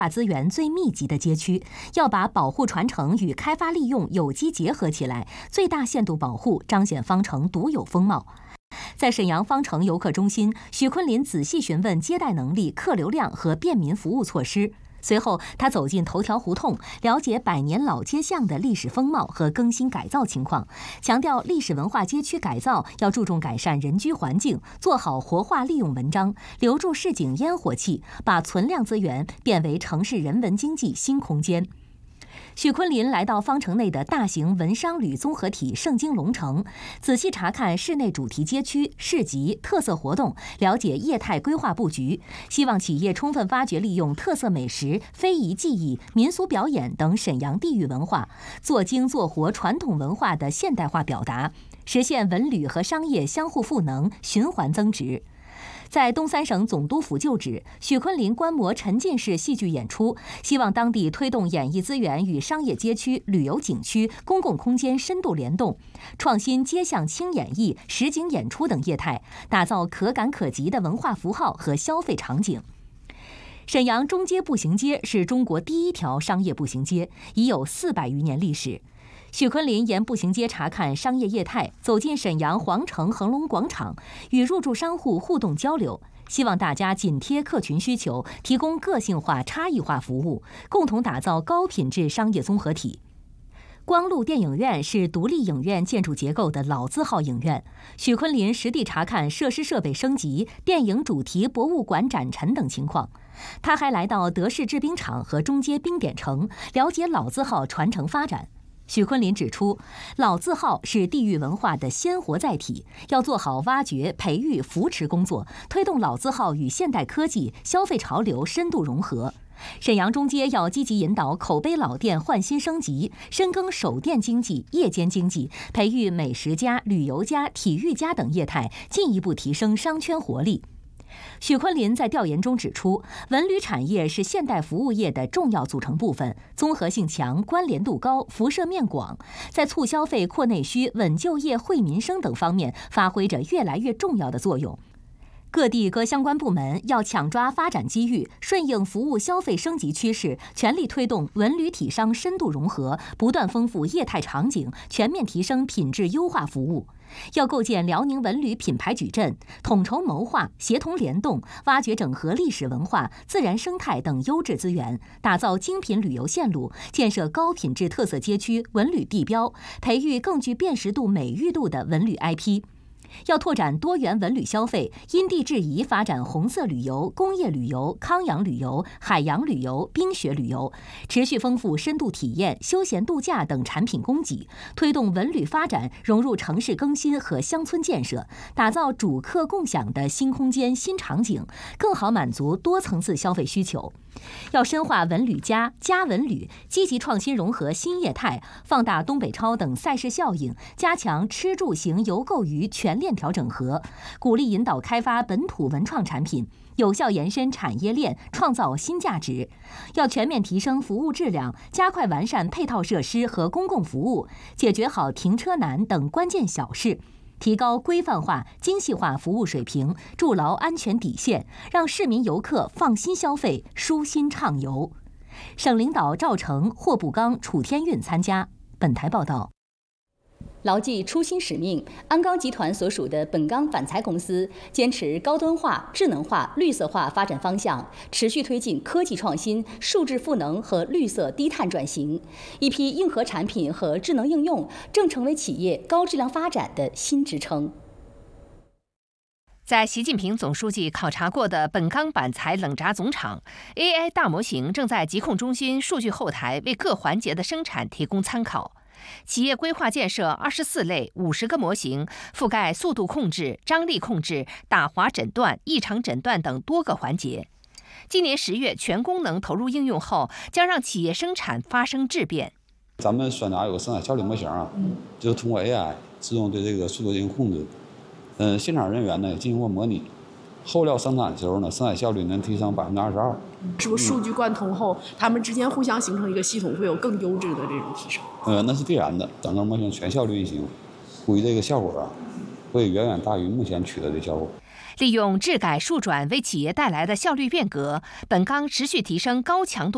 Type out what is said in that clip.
资源最密集的街区，要把保护传承与开发利用有机结合起来，最大限度保护，彰显方城独有风貌。在沈阳方城游客中心，许昆林仔细询问接待能力、客流量和便民服务措施。随后，他走进头条胡同，了解百年老街巷的历史风貌和更新改造情况，强调历史文化街区改造要注重改善人居环境，做好活化利用文章，留住市井烟火气，把存量资源变为城市人文经济新空间。许昆林来到方城内的大型文商旅综合体盛京龙城，仔细查看室内主题街区、市集、特色活动，了解业态规划布局，希望企业充分发掘利用特色美食、非遗技艺、民俗表演等沈阳地域文化，做精做活传统文化的现代化表达，实现文旅和商业相互赋能、循环增值。在东三省总督府就职，许昆林观摩沉浸式戏剧演出，希望当地推动演艺资源与商业街区、旅游景区、公共空间深度联动，创新街巷轻演绎、实景演出等业态，打造可感可及的文化符号和消费场景。沈阳中街步行街是中国第一条商业步行街，已有400余年历史。许昆林沿步行街查看商业业态，走进沈阳皇城恒隆广场，与入驻商户互动交流，希望大家紧贴客群需求，提供个性化、差异化服务，共同打造高品质商业综合体。光路电影院是独立影院建筑结构的老字号影院。许昆林实地查看设施设备升级、电影主题博物馆展陈等情况。他还来到德式制冰厂和中街冰点城，了解老字号传承发展。许昆林指出，老字号是地域文化的鲜活载体，要做好挖掘、培育、扶持工作，推动老字号与现代科技、消费潮流深度融合。沈阳中街要积极引导口碑老店换新升级，深耕首店经济、夜间经济，培育美食家、旅游家、体育家等业态，进一步提升商圈活力。许昆林在调研中指出，文旅产业是现代服务业的重要组成部分，综合性强、关联度高、辐射面广，在促消费、扩内需、稳就业、惠民生等方面发挥着越来越重要的作用。各地各相关部门要抢抓发展机遇，顺应服务消费升级趋势，全力推动文旅体商深度融合，不断丰富业态场景，全面提升品质优化服务。要构建辽宁文旅品牌矩阵，统筹谋划，协同联动，挖掘整合历史文化、自然生态等优质资源，打造精品旅游线路，建设高品质特色街区、文旅地标，培育更具辨识度、美誉度的文旅 IP。要拓展多元文旅消费，因地制宜发展红色旅游、工业旅游、康养旅游、海洋旅游、冰雪旅游，持续丰富深度体验、休闲度假等产品供给，推动文旅发展融入城市更新和乡村建设，打造主客共享的新空间、新场景，更好满足多层次消费需求。要深化文旅加文旅，积极创新融合新业态，放大东北超等赛事效应，加强吃住行游购娱全链条整合，鼓励引导开发本土文创产品，有效延伸产业链，创造新价值。要全面提升服务质量，加快完善配套设施和公共服务，解决好停车难等关键小事，提高规范化、精细化服务水平，筑牢安全底线，让市民游客放心消费、舒心畅游。省领导赵成、霍步刚、楚天运参加。本台报道。 牢记初心使命，鞍钢集团所属的本钢板材公司坚持高端化、智能化、绿色化发展方向，持续推进科技创新、数字赋能和绿色低碳转型。一批硬核产品和智能应用正成为企业高质量发展的新支撑。 在习近平总书记考察过的本钢板材冷轧总厂 ，AI 大模型正在疾控中心数据后台为各环节的生产提供参考。企业规划建设24类50个模型，覆盖速度控制、张力控制、打滑诊断、异常诊断等多个环节。今年10月全功能投入应用后，将让企业生产发生质变。 咱们酸轧有个生产效率模型啊，就是通过 AI 自动对这个速度进行控制。现场人员呢进行过模拟，后料生产的时候呢，生产效率能提升22%。 是不是数据贯通后，他们之间互相形成一个系统，会有更优质的这种提升？ 那是必然的。整个模型全效率运行，估计这个效果会远远大于目前取得的效果。 利用质改数转为企业带来的效率变革，本钢持续提升高强度